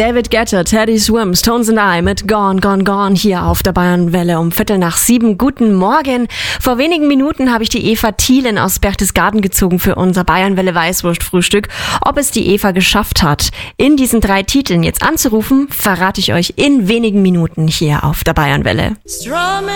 David Guetta, Teddy Swims, Tones and I mit Gone, Gone, Gone hier auf der Bayernwelle um 6:15. Guten Morgen. Vor wenigen Minuten habe ich die Eva Thielen aus Berchtesgaden gezogen für unser Bayernwelle Weißwurst-Frühstück. Ob es die Eva geschafft hat, in diesen 3 Titeln jetzt anzurufen, verrate ich euch in wenigen Minuten hier auf der Bayernwelle.